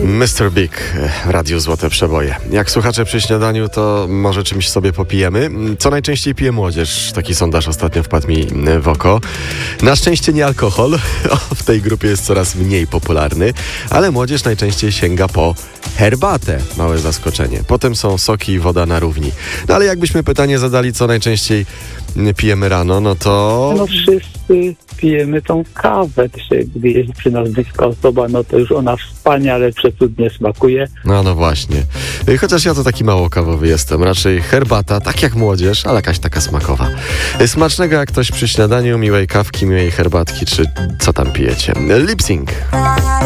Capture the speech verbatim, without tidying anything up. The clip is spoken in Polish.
mister Big w Radiu Złote Przeboje. Jak słuchacze przy śniadaniu, to może czymś sobie popijemy. Co najczęściej pije młodzież? Taki sondaż ostatnio wpadł mi w oko. Na szczęście nie alkohol. O, w tej grupie jest coraz mniej popularny. Ale młodzież najczęściej sięga po herbatę. Małe zaskoczenie. Potem są soki i woda na równi. No ale jakbyśmy pytanie zadali, co najczęściej pijemy rano, no to... No wszyscy pijemy tą kawę. Gdy jest przy nas bliska osoba, no to już ona wspaniale, przecudnie smakuje. No, no właśnie. Chociaż ja to taki mało kawowy jestem. Raczej herbata, tak jak młodzież, ale jakaś taka smakowa. Smacznego jak ktoś przy śniadaniu, miłej kawki, miłej herbatki, czy co tam pijecie. Lip Sync.